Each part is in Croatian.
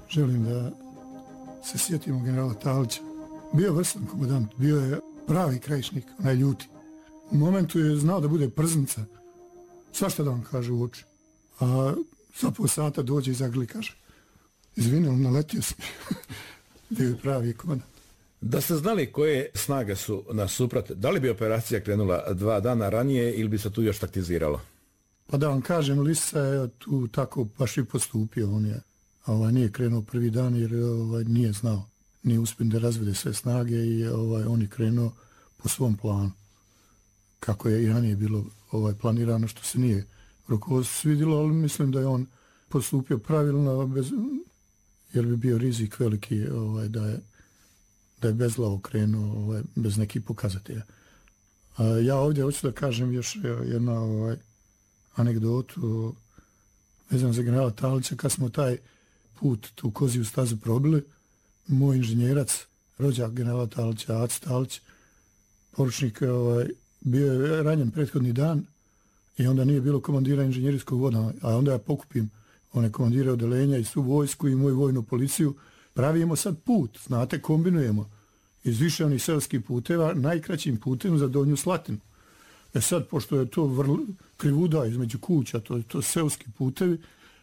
želim da se sjetimo generala Talića. Bio je vrstan komandant, bio je pravi krajišnik, onaj ljuti. U momentu je znao da bude prznica, svašta da vam kaže u oči. A za pol sata dođe i zagrli, kaže, izvini, ali naletio sam. Bio je pravi komandant. Da ste znali koje snage su nas suprate, da li bi operacija krenula 2 dana ranije ili bi se tu još taktiziralo? Pa da vam kažem, Lisa je tu tako baš i postupio. On je nije krenuo prvi dan jer nije znao. Nije uspio da razvede sve snage i on je krenuo po svom planu. Kako je i ranije bilo planirano, što se nije rukovodstvo svidilo, ali mislim da je on postupio pravilno, jer bi bio rizik veliki da je bezglavo krenuo bez nekih pokazatelja. Ja ovdje hoću da kažem još jednu anegdotu vezano za generala Talića. Kad smo taj put, tu Koziju stazu probili, moj inženjerac, rođak generala Talića, Aco Talić, poručnik, bio je ranjen prethodni dan i onda nije bilo komandira inženjerijskog voda, a onda ja pokupim one komandire odelenja i svu vojsku i moju vojnu policiju. Pravimo sad put, znate, kombinujemo iz više onih selskih puteva najkraćim putem za Donju Slatinu. Sad, pošto je to krivuda između kuća, to selski putevi,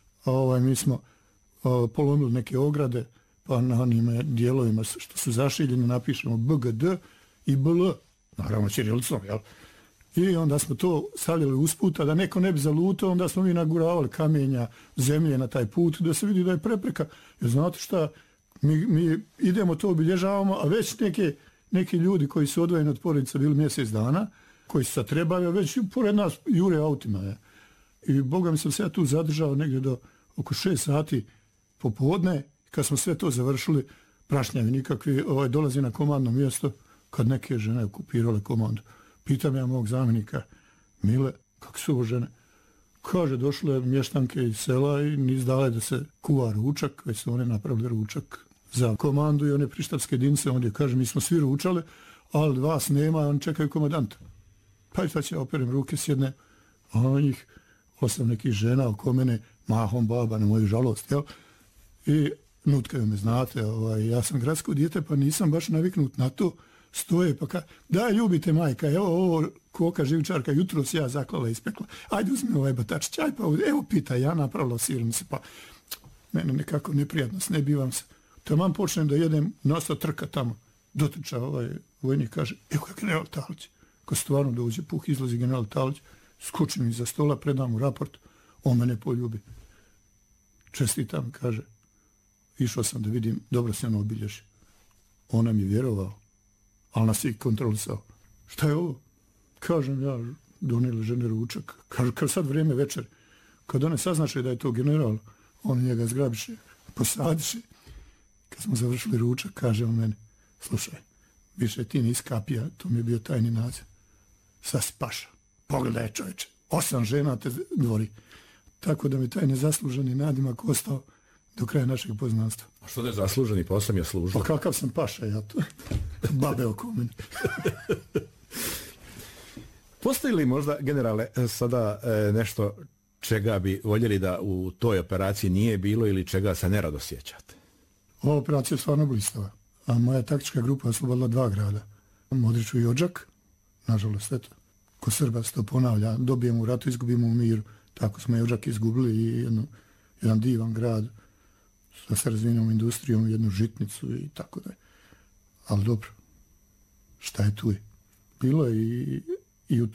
mi smo polomili neke ograde, pa na onim dijelovima što su zašiljeni napišemo BGD i BL, naravno ćirilicom, jel? I onda smo to stavljali usput, a da neko ne bi zalutao, onda smo mi naguravali kamenja, zemlje na taj put, da se vidi da je prepreka. Jer znate šta, mi idemo to obilježavamo, a već neki ljudi koji su odvojeni od porodica bili mjesec dana, koji su sad trebali, a već pored nas jure autima. Je. I Boga mi sam se ja tu zadržao negdje do oko 6 sati popodne, kad smo sve to završili, prašnjavi nikakvi, dolazi na komandno mjesto, kad neke žene okupirale komandu. Pitam ja mog zamjenika, Mile, kako su ovo žene? Kaže, došle mještanke iz sela i nisu dale da se kuva ručak, već su one napravili ručak za komandu i one prištabske jedinice. Ondje kaže, mi smo svi ručali, ali vas nema, oni čekaju komandanta. Pa i sad će operem ruke s jedne, a njih 8 nekih žena oko mene, mahom baba na moju žalost, jel? I nutkaju me, znate, ja sam gradsko dijete, pa nisam baš naviknut na to, stoje, pa da ljubite majka, evo ovo koka živčarka, jutro si ja zaklala i ispekla, ajde uzmi ovaj batačić, ajde pa evo pita, ja napravila sirnice, pa mene nekako neprijatnost, ne bivam se. Taman počnem da jedem, nosa trka tamo, dotrča vojnik, kaže, evo je general Talić. Kad stvarno dođe puh, izlazi general Talić, skučim iza stola, predam mu raport, on mene poljubi. Čestitam, kaže, išao sam da vidim, dobro se ono obilježi. On nam je vjerovao, ali nas je i kontrolisao. Šta je ovo? Kažem ja, donijeli žene ručak. Kaže, kad sad vrijeme večer, kad one saznaše da je to general, on njega zgrabiše, posadiše. Kad smo završili ručak, kaže on meni, slušaj, više ti nis kapija, to mi je bio tajni naziv. Sad si paša. Pogledaj čovječe, 8 žena te dvori. Tako da mi taj nezasluženi nadimak ostao do kraja našeg poznanstva. A što da je zasluženi, pa 8 je služio? Pa kakav sam paša, ja to. Babe oko mene. Postoji li možda, generale, sada nešto čega bi voljeli da u toj operaciji nije bilo ili čega se nerado sjećate? Ova operacija je stvarno blistava. A moja taktička grupa je oslobodila 2 grada. Modriću i Odžak, nažalost, eto. Ko Srba se to ponavlja, dobijemo u ratu, izgubimo u miru. Tako smo i Odžak izgubili i jedan divan grad sa razvijenom industrijom, jednu žitnicu i tako da je. Ali dobro, šta je tu je? Bilo je i u